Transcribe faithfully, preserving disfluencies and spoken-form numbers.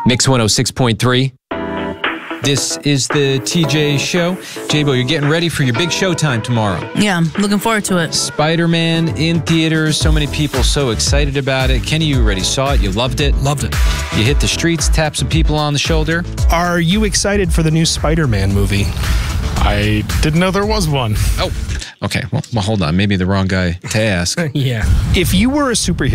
Mix one oh six point three. This is the T J Show. J-Bo, you're getting ready for your big showtime tomorrow. Yeah, I'm looking forward to it. Spider-Man in theaters. So many people so excited about it. Kenny, you already saw it. You loved it. Loved it. You hit the streets, tapped some people on the shoulder. Are you excited for the new Spider-Man movie? I didn't know there was one. Oh, okay. Well, well hold on. Maybe the wrong guy to ask. Yeah. If you were a superhero